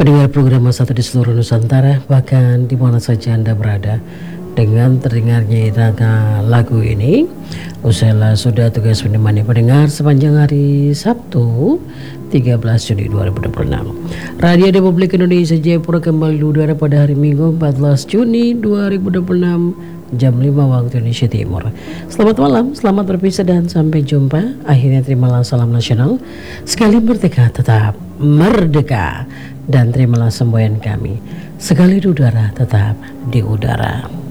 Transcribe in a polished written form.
Pendengar program Satu di seluruh Nusantara, bahkan di mana saja Anda berada, dengan terdengarnya irama lagu ini, Usela sudah tugas menemani pendengar sepanjang hari Sabtu 13 Juni 2026. Radio Republik Indonesia Jayapura kembali udara pada hari Minggu 14 Juni 2026 jam 5 waktu Indonesia Timur. Selamat malam, selamat berpisah dan sampai jumpa. Akhirnya terimalah salam nasional. Sekali merdeka tetap merdeka, dan terimalah semboyan kami. Sekali di udara tetap di udara.